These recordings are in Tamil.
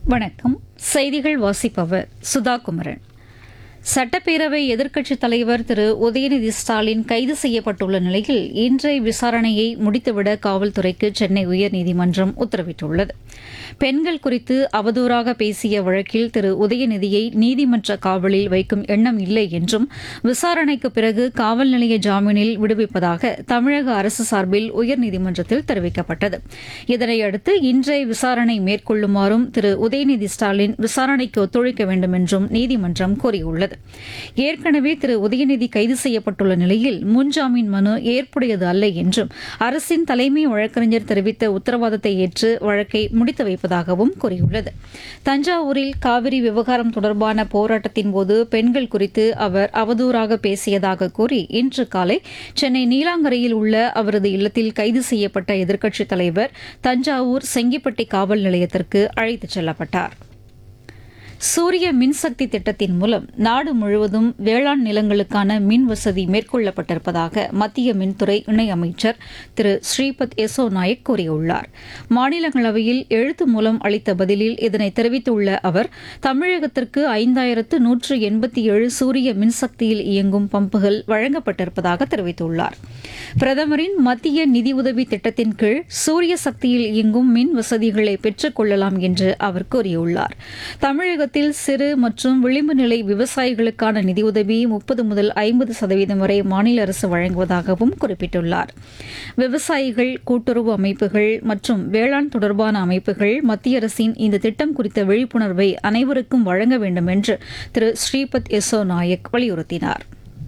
வணக்கம். செய்திகள் வாசிப்பவர் சுதா குமரன். சட்டப்பேரவை எதிர்க்கட்சித் தலைவர் திரு உதயநிதி ஸ்டாலின் கைது செய்யப்பட்டுள்ள நிலையில் இன்றைய விசாரணையை முடித்துவிட காவல்துறைக்கு சென்னை உயர்நீதிமன்றம் உத்தரவிட்டுள்ளது. பெண்கள் குறித்து அவதூறாக பேசிய வழக்கில் திரு உதயநிதியை நீதிமன்ற காவலில் வைக்கும் எண்ணம் இல்லை என்றும் விசாரணைக்கு பிறகு காவல் நிலைய ஜாமீனில் விடுவிப்பதாக தமிழக அரசு சார்பில் உயர்நீதிமன்றத்தில் தெரிவிக்கப்பட்டது. இதனையடுத்து இன்றைய விசாரணை மேற்கொள்ளுமாறும் திரு உதயநிதி ஸ்டாலின் விசாரணைக்கு ஒத்துழைக்க வேண்டும் என்றும் நீதிமன்றம் கோரியுள்ளது. ஏற்கனவே திரு உதயநிதி கைது செய்யப்பட்டுள்ள நிலையில் முன்ஜாமீன் மனு ஏற்புடையது அல்ல என்றும் அரசின் தலைமை வழக்கறிஞர் தெரிவித்த உத்தரவாதத்தை ஏற்று வழக்கை முடித்து வைப்பதாகவும் கூறியுள்ளது. தஞ்சாவூரில் காவிரி விவகாரம் தொடர்பான போராட்டத்தின்போது பெண்கள் குறித்து அவர் அவதூறாக பேசியதாக கூறி இன்று காலை சென்னை நீலாங்கரையில் உள்ள அவரது இல்லத்தில் கைது செய்யப்பட்ட எதிர்க்கட்சித் தலைவர் தஞ்சாவூர் செங்கிப்பட்டி காவல் நிலையத்திற்கு அழைத்துச் செல்லப்பட்டார். சூரிய மின்சக்தி திட்டத்தின் மூலம் நாடு முழுவதும் வேளாண் நிலங்களுக்கான மின் வசதி மேற்கொள்ளப்பட்டிருப்பதாக மத்திய மின்துறை இணையமைச்சர் திரு ஸ்ரீபத் யசோ நாயக் கூறியுள்ளார். மாநிலங்களவையில் எழுத்து மூலம் அளித்த பதிலில் இதனை தெரிவித்துள்ள அவர், தமிழகத்திற்கு 5187 சூரிய மின்சக்தியில் இயங்கும் பம்புகள் வழங்கப்பட்டிருப்பதாக தெரிவித்துள்ளார். பிரதமரின் மத்திய நிதியுதவி திட்டத்தின் கீழ் சூரிய சக்தியில் இயங்கும் மின் வசதிகளை பெற்றுக் கொள்ளலாம் என்று அவர் கூறியுள்ளார். தமிழகத்தில் சிறு மற்றும் விளிம்பு நிலை விவசாயிகளுக்கான நிதியுதவி 30 முதல் 50% வரை மாநில அரசு வழங்குவதாகவும் குறிப்பிட்டுள்ளார். விவசாயிகள், கூட்டுறவு அமைப்புகள் மற்றும் வேளாண் தொடர்பான அமைப்புகள் மத்திய அரசின் இந்த திட்டம் குறித்த விழிப்புணர்வை அனைவருக்கும் வழங்க வேண்டும் என்று திரு ஸ்ரீபத் யசோ நாயக் வலியுறுத்தினார்.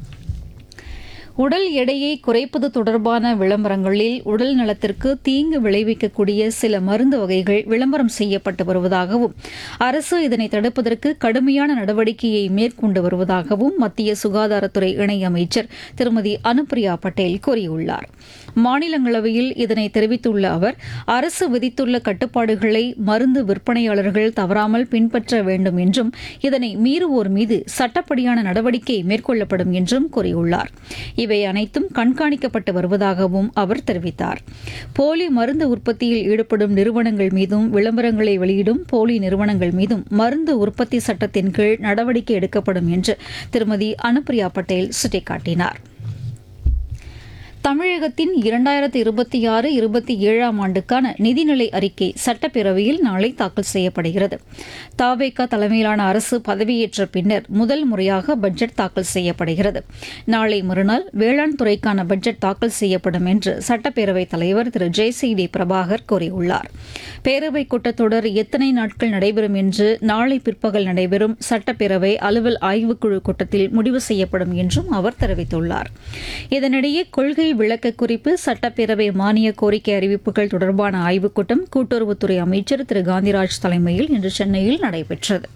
உடல் எடையை குறைப்பது தொடர்பான விளம்பரங்களில் உடல் நலத்திற்கு தீங்கு விளைவிக்கக்கூடிய சில மருந்து வகைகள் விளம்பரம் செய்யப்பட்டு வருவதாகவும் அரசு இதனை தடுப்பதற்கு கடுமையான நடவடிக்கையை மேற்கொண்டு வருவதாகவும் மத்திய சுகாதாரத்துறை இணையமைச்சர் திருமதி அனுப்பிரியா பட்டேல் கூறியுள்ளார். மாநிலங்களவையில் இதனை தெரிவித்துள்ள அவர், அரசு விதித்துள்ள கட்டுப்பாடுகளை மருந்து விற்பனையாளர்கள் தவறாமல் பின்பற்ற வேண்டும் என்றும் இதனை மீறுவோர் மீது சட்டப்படியான நடவடிக்கை மேற்கொள்ளப்படும் என்றும் கூறியுள்ளார். இவை அனைத்தும் கண்காணிக்கப்பட்டு வருவதாகவும் அவர் தெரிவித்தார். போலி மருந்து உற்பத்தியில் ஈடுபடும் நிறுவனங்கள் மீதும் விளம்பரங்களை வெளியிடும் போலி நிறுவனங்கள் மீதும் மருந்து உற்பத்தி சட்டத்தின் கீழ் நடவடிக்கை எடுக்கப்படும் என்று திருமதி அனுப்பிரியா பட்டேல் சுட்டிக்காட்டினார். தமிழகத்தின் 2026-27 ஆண்டுக்கான நிதிநிலை அறிக்கை சட்டப்பேரவையில் நாளை தாக்கல் செய்யப்படுகிறது. தவேக தலைமையிலான அரசு பதவியேற்ற பின்னர் முதல் முறையாக பட்ஜெட் தாக்கல் செய்யப்படுகிறது. நாளை மறுநாள் வேளாண் துறைக்கான பட்ஜெட் தாக்கல் செய்யப்படும் என்று சட்டப்பேரவைத் தலைவர் திரு ஜே.சி.டி. பிரபாகர் கூறியுள்ளார். பேரவைக் கூட்டத்தொடர் எத்தனை நாட்கள் நடைபெறும் என்று நாளை பிற்பகல் நடைபெறும் சட்டப்பேரவை அலுவல் ஆய்வுக்குழு கூட்டத்தில் முடிவு செய்யப்படும் என்றும் அவர் தெரிவித்துள்ளார். இதனிடையே கொள்கை விளக்க குறிப்பு, சட்டப்பேரவை மானிய கோரிக்கை அறிவிப்புகள் தொடர்பான ஆய்வுக் கூட்டம் கூட்டுறவுத்துறை அமைச்சர் திரு காந்திராஜ் தலைமையில் இன்று சென்னையில் நடைபெற்றது.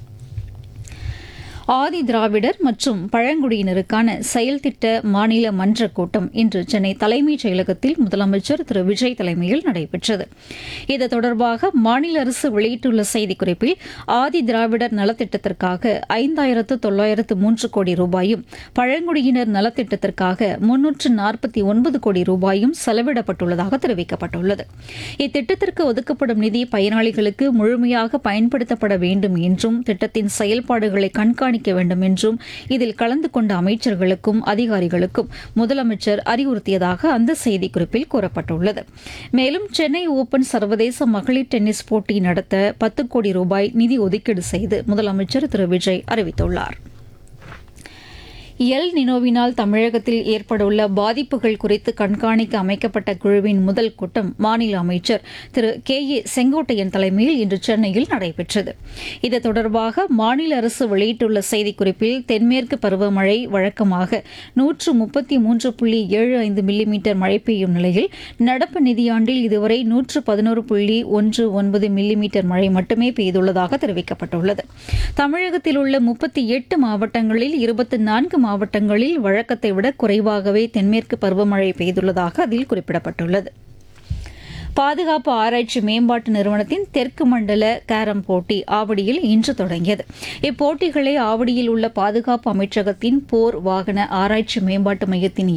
ஆதி திராவிடர் மற்றும் பழங்குடியினருக்கான செயல் திட்ட மாநில மன்ற கூட்டம் இன்று சென்னை தலைமைச் செயலகத்தில் முதலமைச்சர் திரு விஜய் தலைமையில் நடைபெற்றது. இது தொடர்பாக மாநில அரசு வெளியிட்டுள்ள செய்திக்குறிப்பில், ஆதி திராவிடர் நலத்திட்டத்திற்காக 5903 கோடி ரூபாயும், பழங்குடியினர் நலத்திட்டத்திற்காக 349 கோடி ரூபாயும் செலவிடப்பட்டுள்ளதாக தெரிவிக்கப்பட்டுள்ளது. இத்திட்டத்திற்கு ஒதுக்கப்படும் நிதி பயனாளிகளுக்கு முழுமையாக பயன்படுத்தப்பட வேண்டும் என்றும் திட்டத்தின் செயல்பாடுகளை கண்காணிக்க வேண்டும் என்றும் இதில் கலந்து கொண்ட அமைச்சர்களுக்கும் அதிகாரிகளுக்கும் முதலமைச்சர் அறிவுறுத்தியதாக அந்த செய்திக்குறிப்பில் கூறப்பட்டுள்ளது. மேலும் சென்னை ஓபன் சர்வதேச மகளிர் டென்னிஸ் போட்டி நடத்த 10 கோடி ரூபாய் நிதி ஒதுக்கீடு செய்து முதலமைச்சர் திரு விஜய் அறிவித்துள்ளார். எல் நினோவினால் தமிழகத்தில் ஏற்படவுள்ள பாதிப்புகள் குறித்து கண்காணிக்க அமைக்கப்பட்ட குழுவின் முதல் கூட்டம் மாநில அமைச்சர் திரு கே.ஏ. செங்கோட்டையன் தலைமையில் இன்று சென்னையில் நடைபெற்றது. இது தொடர்பாக மாநில அரசு வெளியிட்டுள்ள செய்திக்குறிப்பில், தென்மேற்கு பருவமழை வழக்கமாக 133.75 மில்லிமீட்டர் மழை பெய்யும் நிலையில் நடப்பு நிதியாண்டில் இதுவரை 111.19 மில்லிமீட்டர் மழை மட்டுமே பெய்துள்ளதாக தெரிவிக்கப்பட்டுள்ளது. தமிழகத்தில் உள்ள 38 மாவட்டங்களில் 24 மாவட்டங்களில் வழக்கத்தை விட குறைவாகவே தென்மேற்கு பருவமழை பெய்துள்ளதாக அதில் குறிப்பிடப்பட்டுள்ளது. பாதுகாப்பு ஆராய்ச்சி மேம்பாட்டு நிறுவனத்தின் தெற்கு மண்டல கேரம் போட்டி ஆவடியில் இன்று தொடங்கியது. இப்போட்டிகளை ஆவடியில் உள்ள பாதுகாப்பு அமைச்சகத்தின் போர் வாகன ஆராய்ச்சி மேம்பாட்டு மையத்தின்